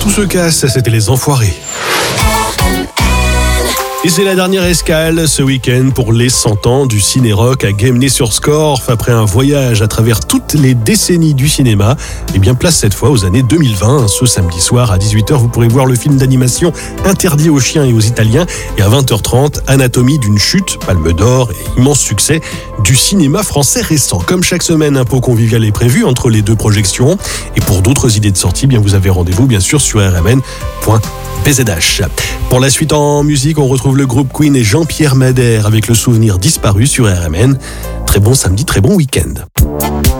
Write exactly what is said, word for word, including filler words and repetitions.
tout se casse, c'était les Enfoirés. Et c'est la dernière escale ce week-end pour les cent ans du ciné-rock à Guémené-sur-Scorff. Après un voyage à travers toutes les décennies du cinéma, eh bien place cette fois aux années deux mille vingt. Ce samedi soir à dix-huit heures, vous pourrez voir le film d'animation Interdit aux chiens et aux Italiens. Et à vingt heures trente, Anatomie d'une chute, Palme d'Or et immense succès du cinéma français récent. Comme chaque semaine, un pot convivial est prévu entre les deux projections. Et pour d'autres idées de sortie, bien vous avez rendez-vous bien sûr sur r m n point p z h. Pour la suite en musique, on retrouve le groupe Queen et Jean-Pierre Madère avec le souvenir disparu sur R M N. Très bon samedi, très bon week-end.